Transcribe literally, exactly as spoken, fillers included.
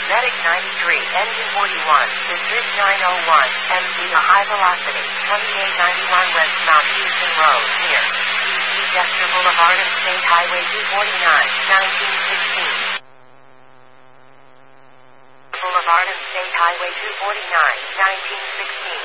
Medic ninety-three, Engine forty-one, District nine oh one, M Z a high velocity, twenty-eight ninety-one West Mount Houston Road, near D C Dexter Boulevard and State Highway two forty-nine, nineteen sixteen. Boulevard and State Highway two forty-nine, nineteen sixteen.